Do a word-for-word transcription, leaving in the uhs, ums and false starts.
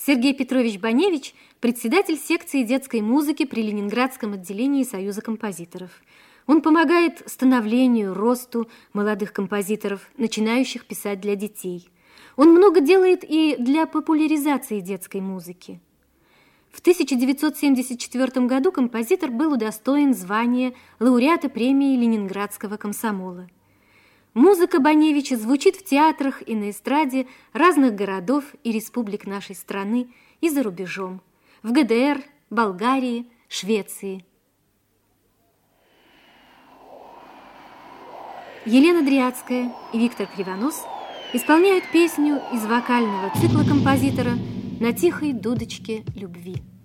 Сергей Петрович Баневич – председатель секции детской музыки при Ленинградском отделении Союза композиторов. Он помогает становлению, росту молодых композиторов, начинающих писать для детей. Он много делает и для популяризации детской музыки. В тысяча девятьсот семьдесят четвёртом году композитор был удостоен звания лауреата премии Ленинградского комсомола. Музыка Баневича звучит в театрах и на эстраде разных городов и республик нашей страны и за рубежом, в ГДР, Болгарии, Швеции. Елена Дриадская и Виктор Кривонос исполняют песню из вокального цикла композитора «На тихой дудочке любви».